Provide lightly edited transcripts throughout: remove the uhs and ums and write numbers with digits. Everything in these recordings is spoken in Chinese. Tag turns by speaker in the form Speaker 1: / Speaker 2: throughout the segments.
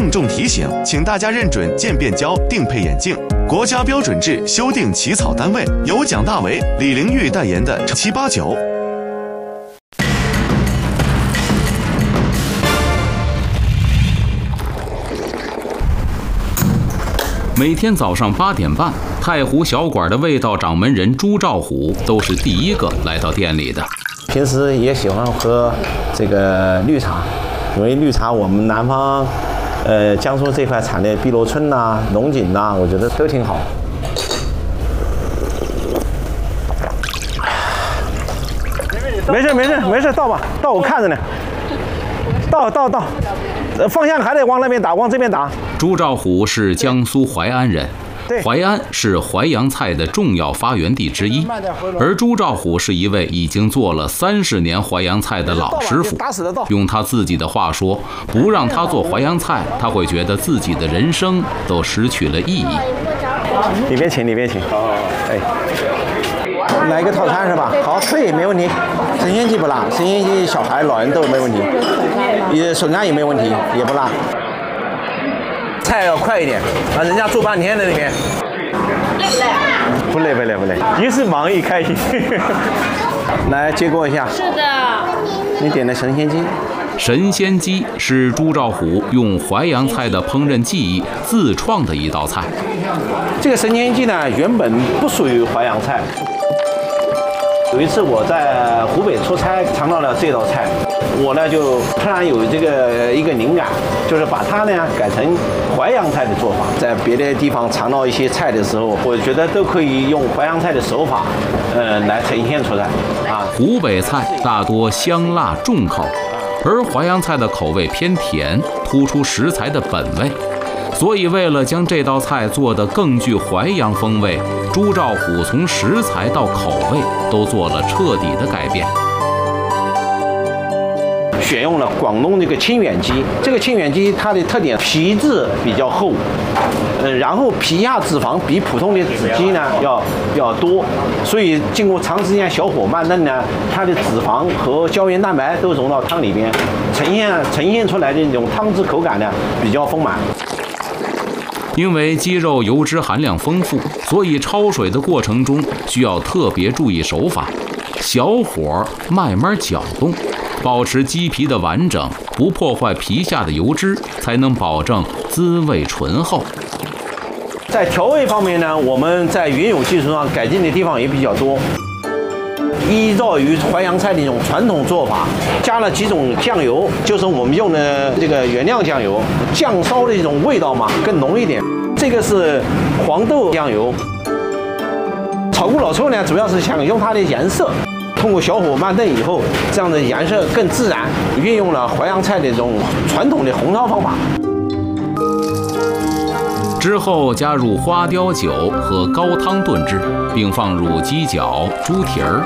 Speaker 1: 郑重提醒，请大家认准渐变焦定配眼镜。国家标准制修订起草单位由蒋大为、李玲玉代言的789。
Speaker 2: 每天早上8点半，太湖小馆的味道掌门人朱兆虎都是第一个来到店里的。
Speaker 3: 平时也喜欢喝这个绿茶，因为绿茶我们南方，江苏这块产的碧螺春呐、龙井呐，我觉得都挺好。没事，到吧，到我看着呢。到，方向还得往那边打，往这边打。
Speaker 2: 朱兆虎是江苏淮安人，淮安是淮扬菜的重要发源地之一，而朱兆虎是一位已经做了30年淮扬菜的老师傅。用他自己的话说，不让他做淮扬菜，他会觉得自己的人生都失去了意义。
Speaker 3: 里边请。哎，来一个套餐是吧？好，可以，没问题。神仙鸡不辣，神仙鸡小孩、老人都没问题。手抓也没问题，也不辣。菜要快一点，啊，人家做半天在那边。累不累？不累，一是忙一开心。来接过一下。是的。你点的神仙鸡。
Speaker 2: 神仙鸡是朱兆虎用淮扬菜的烹饪技艺自创的一道菜。
Speaker 3: 这个神仙鸡呢，原本不属于淮扬菜。有一次我在湖北出差，尝到了这道菜，我呢就突然有这个一个灵感，就是把它呢改成淮扬菜的做法。在别的地方尝到一些菜的时候，我觉得都可以用淮扬菜的手法，来呈现出来啊。
Speaker 2: 湖北菜大多香辣重口，而淮扬菜的口味偏甜，突出食材的本味。所以为了将这道菜做得更具淮扬风味，朱兆虎从食材到口味都做了彻底的改变。
Speaker 3: 选用了广东这个清远鸡，这个清远鸡它的特点皮质比较厚，然后皮下脂肪比普通的子鸡呢要多，所以经过长时间小火慢炖呢，它的脂肪和胶原蛋白都融到汤里边，呈现出来的那种汤汁口感呢比较丰满。
Speaker 2: 因为鸡肉油脂含量丰富，所以焯水的过程中需要特别注意手法，小火慢慢搅动，保持鸡皮的完整，不破坏皮下的油脂，才能保证滋味醇厚。
Speaker 3: 在调味方面呢，我们在原有基础上改进的地方也比较多。依照于淮扬菜的一种传统做法，加了几种酱油，就是我们用的这个原料酱油，酱烧的一种味道嘛更浓一点。这个是黄豆酱油。炒菇老抽呢，主要是想用它的颜色，通过小火慢炖以后，这样的颜色更自然，运用了淮扬菜的这种传统的红烧方法。
Speaker 2: 之后加入花雕酒和高汤炖制，并放入鸡脚、猪蹄儿。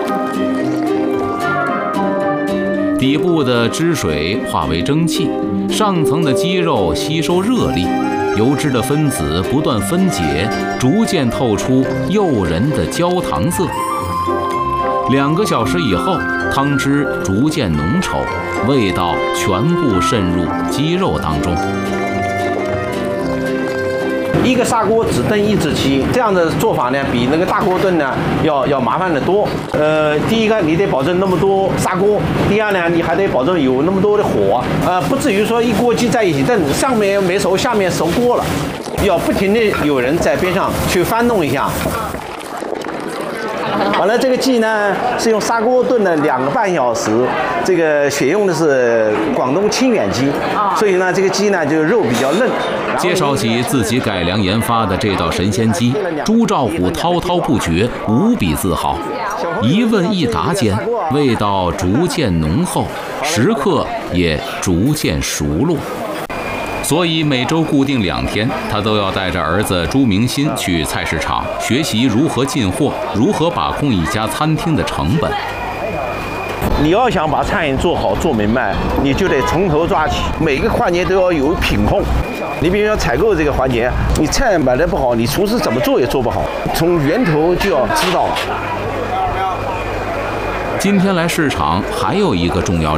Speaker 2: 底部的汁水化为蒸汽，上层的鸡肉吸收热力，油脂的分子不断分解，逐渐透出诱人的焦糖色。2个小时以后，汤汁逐渐浓稠，味道全部渗入鸡肉当中。
Speaker 3: 一个砂锅只炖1只鸡，这样的做法呢，比那个大锅炖呢要麻烦得多。第一个你得保证那么多砂锅，第二呢，你还得保证有那么多的火，不至于说一锅鸡在一起炖，上面没熟，下面熟锅了，要不停的有人在边上去翻动一下。完了，这个鸡呢是用砂锅炖了2个半小时，这个选用的是广东清远鸡，所以呢，这个鸡呢就肉比较嫩。
Speaker 2: 介绍起自己改良研发的这道神仙鸡，朱兆虎滔滔不绝，无比自豪。一问一答间，味道逐渐浓厚，食客也逐渐熟络。所以每周固定2天，他都要带着儿子朱明新去菜市场学习如何进货，如何把控一家餐厅的成本。
Speaker 3: 你要想把餐饮做好做明白，你就得从头抓起，每个环节都要有品控。你比如说采购这个环节，你菜买得不好，你厨师怎么做也做不好，从源头就要知道。
Speaker 2: 今天来市场还有一个重要